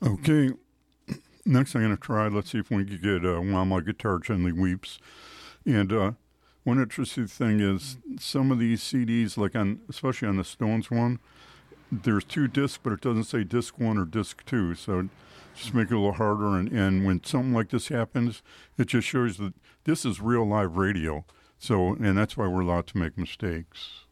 Okay, next I'm going to try, let's see if we can get While My Guitar Gently Weeps. And one interesting thing is some of these CDs, like especially on the Stones one, there's 2 discs, but it doesn't say disc 1 or disc 2. So just make it a little harder. And when something like this happens, it just shows that this is real live radio. So, and that's why we're allowed to make mistakes.